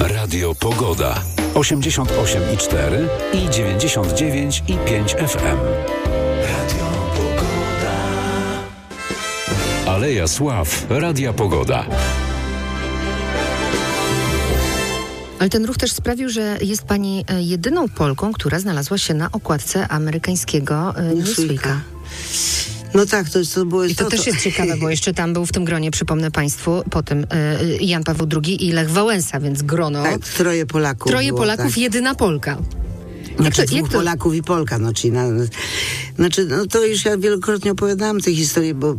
Radio Pogoda. 88,4 i 99,5 FM. Radio Pogoda. Aleja Sław. Radia Pogoda. Ale ten ruch też sprawił, że jest pani jedyną Polką, która znalazła się na okładce amerykańskiego Newsweeka. No tak, to było... I to też jest ciekawe, bo jeszcze tam był w tym gronie, przypomnę państwu, potem Jan Paweł II i Lech Wałęsa, więc grono... Tak, troje Polaków było, Polaków, tak. Jedyna Polka. Dwóch Polaków i Polka, czyli to już ja wielokrotnie opowiadałam tę historię, bo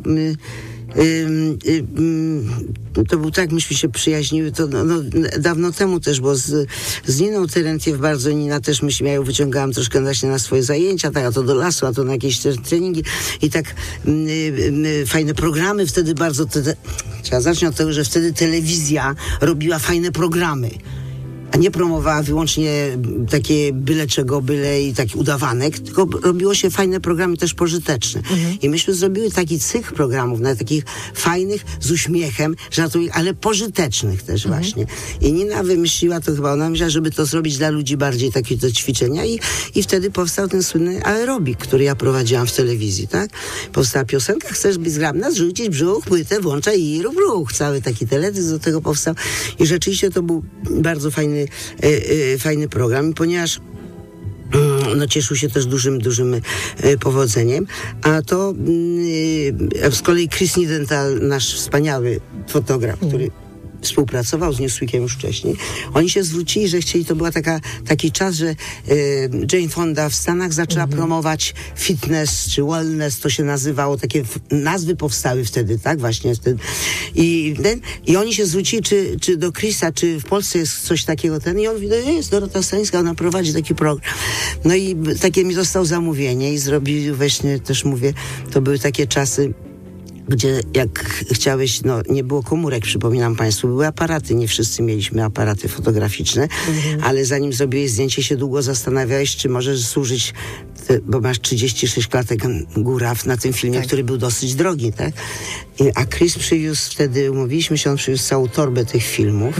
to był tak, myśmy się przyjaźniły, to dawno temu też, bo z Niną Terentiew bardzo, Nina też ja ją wyciągałam troszkę właśnie na swoje zajęcia, tak, a to do lasu, a to na jakieś treningi i tak fajne programy wtedy bardzo, trzeba zacząć od tego, że wtedy telewizja robiła fajne programy, a nie promowała wyłącznie takie byle czego, byle i taki udawanek, tylko robiło się fajne programy też pożyteczne. I myśmy zrobiły taki cykl programów, takich fajnych, z uśmiechem, żartowych, ale pożytecznych też właśnie. I Nina wymyśliła to chyba, ona myślała, żeby to zrobić dla ludzi bardziej takie do ćwiczenia i wtedy powstał ten słynny aerobik, który ja prowadziłam w telewizji, tak? Powstała piosenka, chcesz być zgrabna, zrzucić brzuch, płytę, włączaj i rób ruch. Cały taki teledysk do tego powstał. I rzeczywiście to był bardzo fajny program, ponieważ cieszył się też dużym powodzeniem, a to z kolei Chris Nidenthal, nasz wspaniały fotograf, który współpracował z Newsweekiem już wcześniej. Oni się zwrócili, że chcieli, to była taki czas, że Jane Fonda w Stanach zaczęła promować fitness czy wellness, to się nazywało, takie nazwy powstały wtedy, tak? Właśnie wtedy. I oni się zwrócili, czy do Chrisa, czy w Polsce jest coś takiego, i on mówi, jest Dorota Stańska, ona prowadzi taki program. No i takie mi dostał zamówienie i zrobili właśnie, też mówię, to były takie czasy, gdzie jak chciałeś, nie było komórek, przypominam państwu, były aparaty, nie wszyscy mieliśmy aparaty fotograficzne, ale zanim zrobiłeś zdjęcie, się długo zastanawiałeś, czy możesz służyć, bo masz 36 klatek góra na tym filmie, tak, który był dosyć drogi, tak? A Chris przywiózł wtedy, umówiliśmy się, on przywiózł całą torbę tych filmów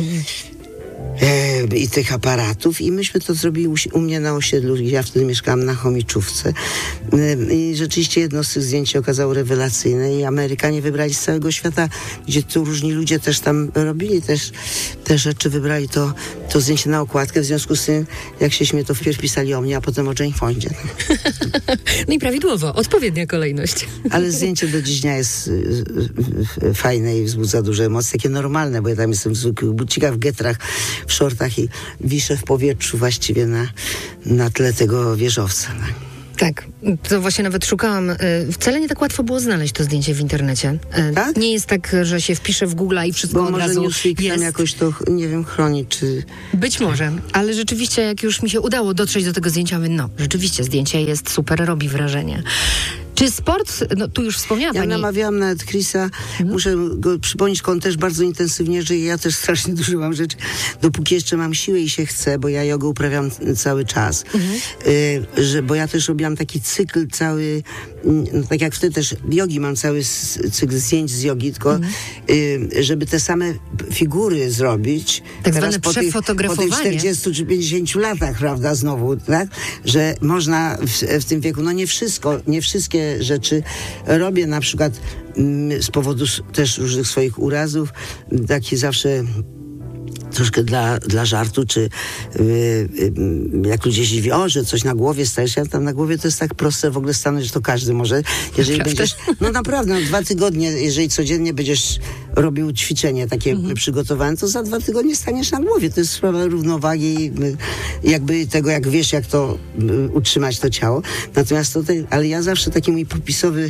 i tych aparatów i myśmy to zrobili u mnie na osiedlu. Ja wtedy mieszkałam na Chomiczówce i rzeczywiście jedno z tych zdjęć się okazało rewelacyjne i Amerykanie wybrali z całego świata, gdzie tu różni ludzie też tam robili te rzeczy, wybrali to zdjęcie na okładkę, w związku z tym, jak się śmie, to wpierw pisali o mnie, a potem o Jane Fondzie. No i prawidłowo, odpowiednia kolejność. Ale zdjęcie do dziś dnia jest fajne i wzbudza duże emocje, takie normalne, bo ja tam jestem w zwykłych bucikach, w getrach, w shortach i wiszę w powietrzu właściwie na tle tego wieżowca. Tak, to właśnie nawet szukałam. Wcale nie tak łatwo było znaleźć to zdjęcie w internecie. Tak? Nie jest tak, że się wpisze w Google i wszystko od razu Newsweek jest. Tam jakoś to, nie wiem, chroni, czy... Być może, ale rzeczywiście jak już mi się udało dotrzeć do tego zdjęcia, mówię, rzeczywiście zdjęcie jest super, robi wrażenie. Czy sport, tu już wspomniała pani... Ja namawiałam nawet Chrisa, muszę go przypomnieć, on też bardzo intensywnie żyje, ja też strasznie dużo mam rzeczy, dopóki jeszcze mam siłę i się chce, bo ja jogę uprawiam cały czas, bo ja też robiłam taki cykl cały, tak jak wtedy też jogi, mam cały cykl zdjęć z jogi, tylko żeby te same figury zrobić, tak teraz zwane przefotografowanie. Po tych 40 czy 50 latach, prawda, znowu, tak, że można w tym wieku, nie wszystkie rzeczy robię, na przykład z powodu też różnych swoich urazów, taki zawsze troszkę dla żartu, czy jak ludzie się dziwią, że coś na głowie stajesz, ja tam na głowie to jest tak proste w ogóle stanąć, że to każdy może, jeżeli będziesz, naprawdę, 2 tygodnie, jeżeli codziennie będziesz robił ćwiczenie takie przygotowane, to za 2 tygodnie staniesz na głowie. To jest sprawa równowagi, jakby tego, jak wiesz, jak to utrzymać to ciało. Natomiast tutaj, ale ja zawsze taki mój popisowy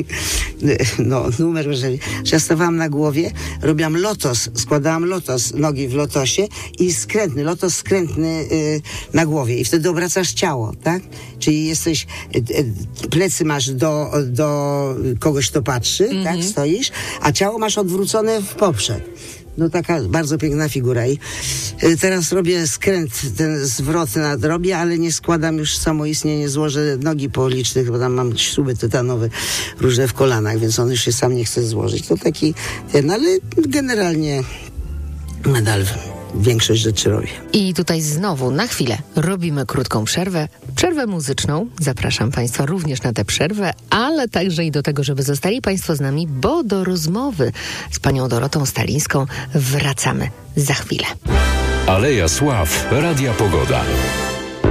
numer, że ja stawałam na głowie, robiłam lotos, składałam lotos, nogi w lotosie i lotos skrętny na głowie i wtedy obracasz ciało, tak? Czyli jesteś, plecy masz do kogoś, kto patrzy, tak? Stoisz, a ciało masz odwrócone w poprzek. Taka bardzo piękna figura. I teraz robię skręt, ten zwrot robię, ale nie składam już samoistnie, nie złożę nogi po licznych, bo tam mam śruby tytanowe różne w kolanach, więc on już się sam nie chce złożyć. To taki ale generalnie nadal większość rzeczy robię. I tutaj znowu na chwilę robimy krótką przerwę muzyczną. Zapraszam Państwa również na tę przerwę, ale także i do tego, żeby zostali Państwo z nami, bo do rozmowy z panią Dorotą Stalińską wracamy za chwilę. Aleja Sław Radia Pogoda.